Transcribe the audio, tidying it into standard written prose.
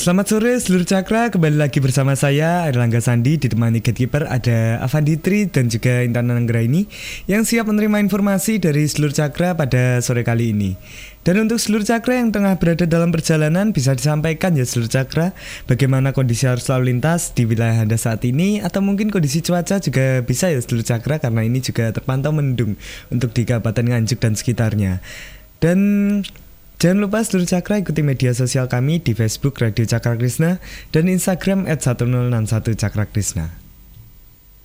Selamat sore seluruh Cakra, kembali lagi bersama saya Airlangga Sandi, ditemani gatekeeper ada Avandi Tri dan juga Intan Anggraini yang siap menerima informasi dari seluruh Cakra pada sore kali ini. Dan untuk seluruh Cakra yang tengah berada dalam perjalanan, bisa disampaikan ya seluruh Cakra bagaimana kondisi arus lalu lintas di wilayah Anda saat ini, atau mungkin kondisi cuaca juga bisa ya seluruh Cakra, karena ini juga terpantau mendung untuk di Kabupaten Nganjuk dan sekitarnya. Dan jangan lupa seluruh Cakra ikuti media sosial kami di Facebook Radio Cakra Krishna dan Instagram @1061 Cakra Krishna.